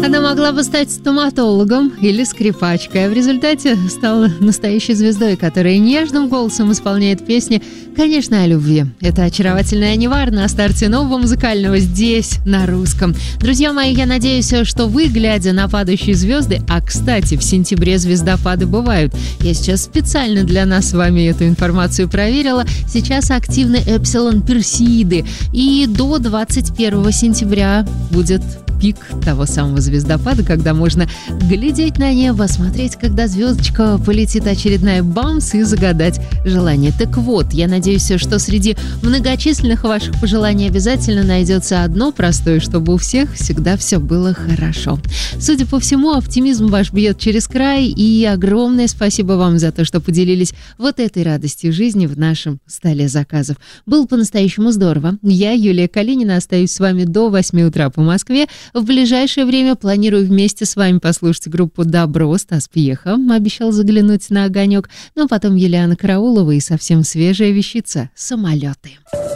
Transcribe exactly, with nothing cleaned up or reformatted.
Она могла бы стать стоматологом или скрипачкой, а в результате стала настоящей звездой, которая нежным голосом исполняет песни, конечно, о любви. Это очаровательная Нивар на старте нового музыкального здесь, на русском. Друзья мои, я надеюсь, что вы, глядя на падающие звезды, а, кстати, в сентябре звездопады бывают. Я сейчас специально для нас с вами эту информацию проверила. Сейчас активны Эпсилон Персеиды, и до двадцать первого сентября будет пик того самого звездопада, когда можно глядеть на небо, смотреть, когда звездочка полетит очередная, бамс, и загадать желание. Так вот, я надеюсь, что среди многочисленных ваших пожеланий обязательно найдется одно простое, чтобы у всех всегда все было хорошо. Судя по всему, оптимизм ваш бьет через край, и огромное спасибо вам за то, что поделились вот этой радостью жизни в нашем столе заказов. Было по-настоящему здорово. Я, Юлия Калинина, остаюсь с вами до восьми утра по Москве. В ближайшее время планирую вместе с вами послушать группу «Добро», Стас Пьеха обещал заглянуть на огонек, но потом Юлиана Караулова и совсем свежая вещица «Самолеты».